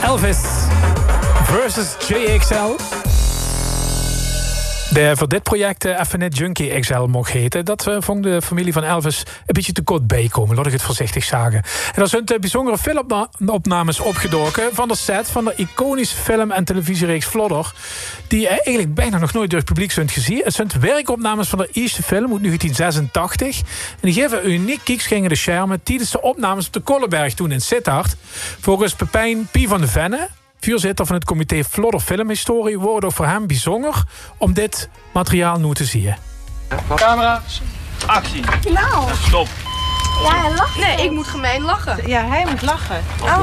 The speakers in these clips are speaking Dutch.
Elvis versus JXL. De voor dit project even net Junkie XL mocht heten. Dat vond de familie van Elvis een beetje te kort bijkomen. Laat ik het voorzichtig zeggen. En er zijn bijzondere filmopnames opgedoken van de set van de iconische film- en televisiereeks Flodder. Die eigenlijk bijna nog nooit door het publiek zijn gezien. Het zijn werkopnames van de eerste film uit 1986. En die geven een uniek kijkschingende schermen tijdens de opnames op de Kolleberg toen in Sittard. Volgens Pepijn P. van de Venne, voorzitter van het comité Flodder Filmhistorie, wordt ook voor hem bijzonder om dit materiaal nu te zien. Camera, actie. Nou. Stop. Ja, hij lacht. Nee, ik moet gemeen lachen. Ja, hij moet lachen. Oh.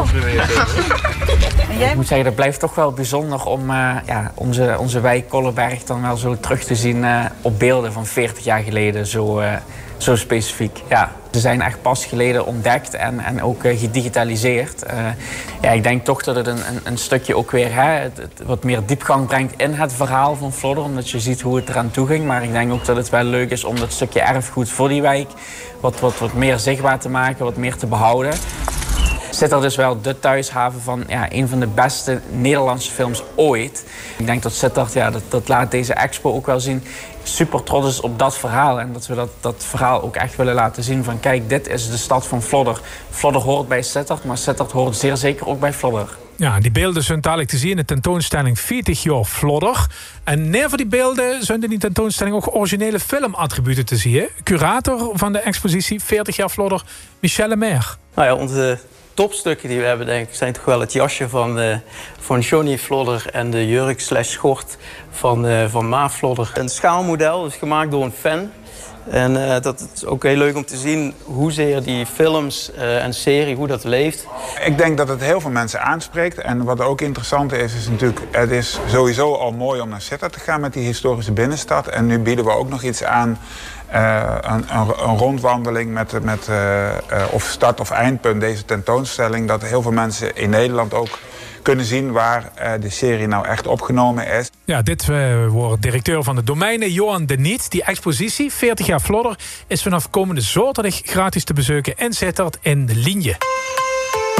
En Ik moet zeggen, dat blijft toch wel bijzonder om onze wijk Kolleberg dan wel zo terug te zien op beelden van 40 jaar geleden. Zo specifiek. Ja, ze zijn echt pas geleden ontdekt en ook gedigitaliseerd. Ik denk toch dat het een stukje ook weer het wat meer diepgang brengt in het verhaal van Flodder. Omdat je ziet hoe het eraan toe ging. Maar ik denk ook dat het wel leuk is om dat stukje erfgoed voor die wijk wat meer zichtbaar te maken, wat meer te behouden. Sittard is wel de thuishaven van een van de beste Nederlandse films ooit. Ik denk dat Sittard, dat laat deze expo ook wel zien, super trots is op dat verhaal. En dat we dat verhaal ook echt willen laten zien van kijk, dit is de stad van Flodder. Flodder hoort bij Sittard, maar Sittard hoort zeer zeker ook bij Flodder. Ja, die beelden zijn dadelijk te zien in de tentoonstelling 40 jaar Flodder. En neer van die beelden zijn in die tentoonstelling ook originele filmattributen te zien. Curator van de expositie 40 jaar Flodder, Michel Lemaire. Nou ja, onze topstukken die we hebben, denk ik, zijn toch wel het jasje van Johnny Flodder en de jurk/schort van Ma Flodder. Een schaalmodel, dus gemaakt door een fan. En dat is ook heel leuk om te zien hoezeer die films en serie, hoe dat leeft. Ik denk dat het heel veel mensen aanspreekt. En wat ook interessant is natuurlijk, het is sowieso al mooi om naar Sittard te gaan met die historische binnenstad. En nu bieden we ook nog iets aan, een rondwandeling met of start- of eindpunt deze tentoonstelling. Dat heel veel mensen in Nederland ook kunnen zien waar de serie nou echt opgenomen is. Ja, dit wordt directeur van de domeinen, Johan de Niet. Die expositie, 40 jaar Flodder, is vanaf komende zaterdag gratis te bezoeken in Sittard in de Linie.